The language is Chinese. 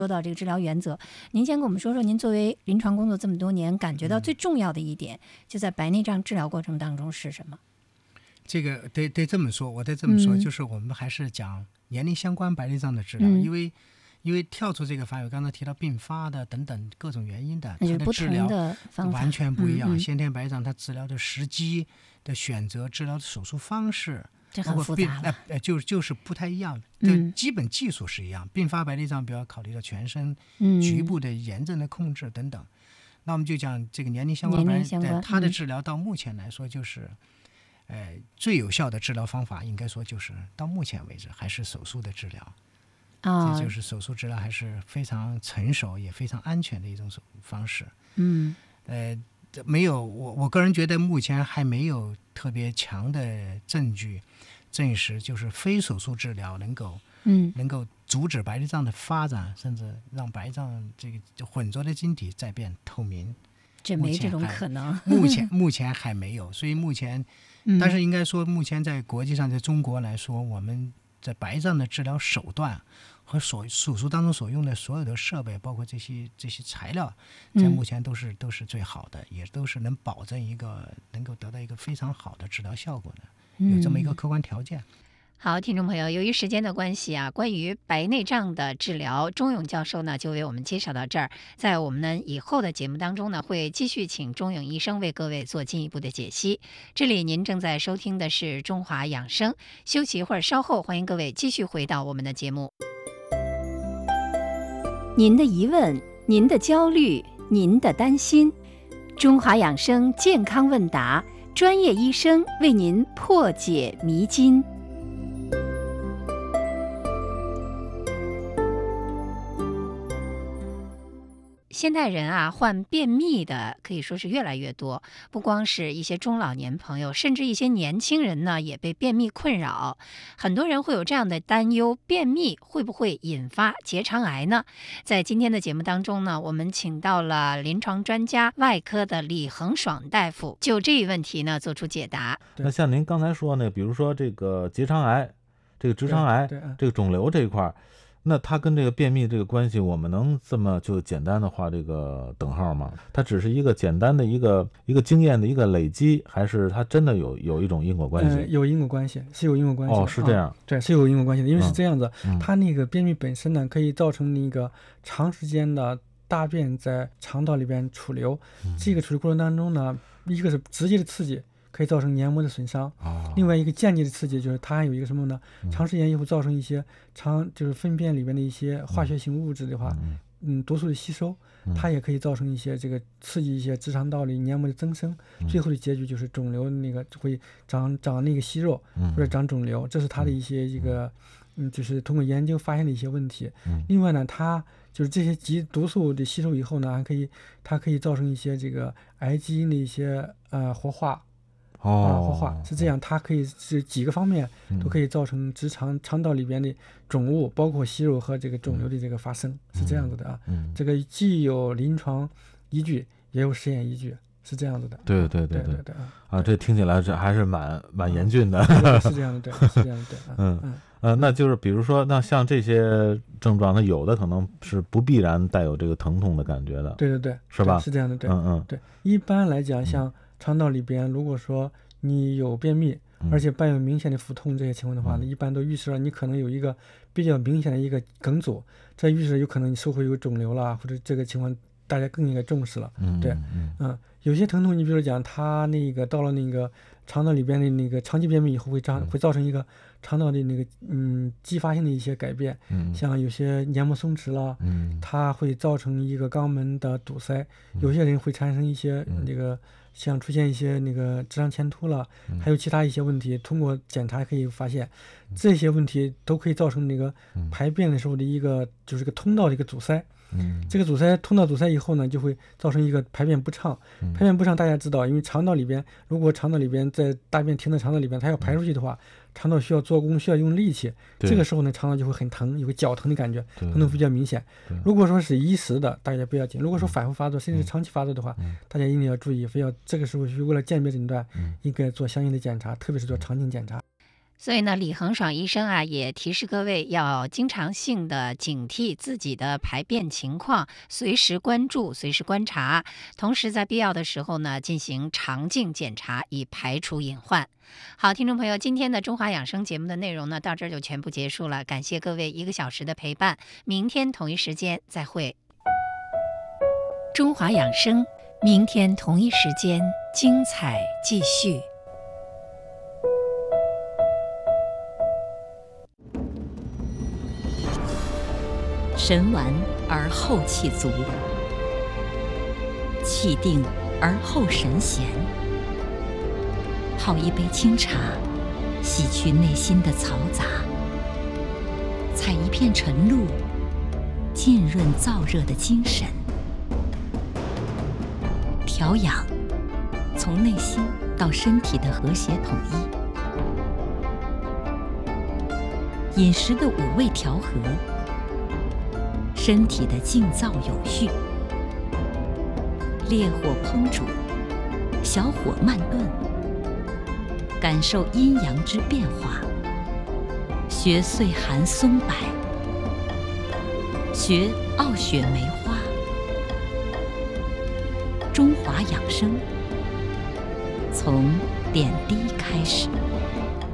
说到这个治疗原则，您先跟我们说说，您作为临床工作这么多年，感觉到最重要的一点，就在白内障治疗过程当中是什么？ 这个得这么说，我得这么说，就是我们还是讲年龄相关白内障的治疗，因为跳出这个范围，刚才提到并发的等等各种原因的，它的治疗完全不一样。先天白内障它治疗的时机的选择、治疗的手术方式， 这很复杂了， 就是不太一样。基本技术是一样。并发白内障比较考虑到全身局部的炎症的控制等等。那我们就讲这个年龄相关白内障，它的治疗到目前来说就是。最有效的治疗方法应该说就是到目前为止还是手术的治疗，这就是手术治疗还是非常成熟也非常安全的一种方式。没有我个人觉得目前还没有特别强的证据证实就是非手术治疗能够阻止白内障的发展，甚至让白内障这个混浊的晶体再变透明。 这没这种可能， 目前还没有，所以目前，但是应该说，目前在国际上，在中国来说，我们在白内障的治疗手段和手术当中所用的所有的设备，包括这些材料，在目前都是最好的，也都是能保证能够得到一个非常好的治疗效果的，有这么一个客观条件。 好，听众朋友，由于时间的关系啊，关于白内障的治疗，钟勇教授呢就为我们介绍到这儿。在我们以后的节目当中呢，会继续请钟勇医生为各位做进一步的解析。这里您正在收听的是中华养生，休息一会儿，稍后欢迎各位继续回到我们的节目。您的疑问，您的焦虑，您的担心，中华养生健康问答，专业医生为您破解迷津。现代人啊，患便秘的可以说是越来越多，不光是一些中老年朋友，甚至一些年轻人呢也被便秘困扰。很多人会有这样的担忧，便秘会不会引发结肠癌呢？在今天的节目当中呢，我们请到了临床专家外科的李恒爽大夫，就这一问题呢做出解答。 那像您刚才说呢，比如说这个结肠癌、这个直肠癌、这个肿瘤这一块，那它跟这个便秘这个关系，我们能这么就简单的画这个等号吗？它只是一个简单的一个经验的一个累积，还是它真的有一种因果关系？ 有因果关系，是有因果关系的。 是这样。 对，是有因果关系的，因为是这样子，它那个便秘本身呢，可以造成那个长时间的大便在肠道里边储留，这个储留过程当中呢，一个是直接的刺激，可以造成黏膜的损伤。另外一个间接的刺激就是它还有一个什么呢？长时间以后造成一些就是粪便里边的一些化学性物质的话，毒素的吸收，它也可以造成一些这个刺激一些直肠道里黏膜的增生，最后的结局就是肿瘤那个会长那个息肉或者长肿瘤，这是它的一些这个就是通过研究发现的一些问题。另外呢，它就是这些毒素的吸收以后呢，它可以造成一些这个癌基因的一些活化。活化是这样，它可以是几个方面都可以造成肠道里边的肿物，包括息肉和这个肿瘤的这个发生，是这样子的啊。这个既有临床依据，也有实验依据，是这样子的。 对这听起来这还是蛮严峻的。 是这样的，对，是这样的。 那就是比如说，那像这些症状，它有的可能是不必然带有这个疼痛的感觉的。 对， 是吧？ 是这样的，对。对，一般来讲，像肠道里边，如果说你有便秘，而且伴有明显的腹痛这些情况的话呢，一般都预示了你可能有一个比较明显的一个梗阻，这预示有可能你受会有肿瘤啦，或者这个情况大家更应该重视了。有些疼痛，你比如讲它那个到了那个肠道里边的那个长期便秘以后会造成一个肠道的那个继发性的一些改变，像有些黏膜松弛啦，它会造成一个肛门的堵塞，有些人会产生一些那个像出现一些那个直肠前凸了，还有其他一些问题，通过检查可以发现，这些问题都可以造成那个排便的时候的一个就是个通道的一个阻塞。这个通道阻塞以后呢，就会造成一个排便不畅。排便不畅大家知道，因为肠道里边，如果肠道里边在大便停在肠道里边，它要排出去的话，肠道需要做工，需要用力气，这个时候呢，肠道就会很疼，有个绞疼的感觉，疼痛比较明显。如果说是一时的，大家不要紧；如果说反复发作，甚至长期发作的话，大家一定要注意，非要这个时候为了鉴别诊断，应该做相应的检查，特别是做肠镜检查。 所以呢，李恒爽医生啊，也提示各位要经常性的警惕自己的排便情况，随时关注，随时观察，同时在必要的时候呢，进行肠镜检查，以排除隐患。好，听众朋友，今天的中华养生节目的内容呢，到这儿就全部结束了，感谢各位1个小时的陪伴，明天同一时间再会。中华养生，明天同一时间精彩继续。 神完而后气足，气定而后神闲。泡一杯清茶，洗去内心的嘈杂；采一片晨露，浸润燥热的精神。调养，从内心到身体的和谐统一。饮食的5味调和，身体的静躁有序。烈火烹煮，小火慢炖，感受阴阳之变化。学岁寒松柏，学傲雪梅花。中华养生，从点滴开始。